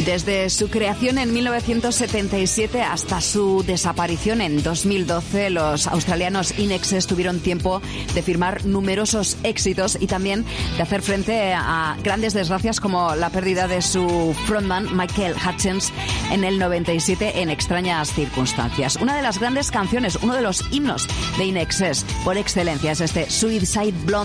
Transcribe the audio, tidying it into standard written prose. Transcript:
Desde su creación en 1977 hasta su desaparición en 2012, los australianos INXS tuvieron tiempo de firmar numerosos éxitos y también de hacer frente a grandes desgracias como la pérdida de su frontman Michael Hutchence en el 97 en extrañas circunstancias. Una de las grandes canciones, uno de los himnos de INXS por excelencia es este Suicide Blonde.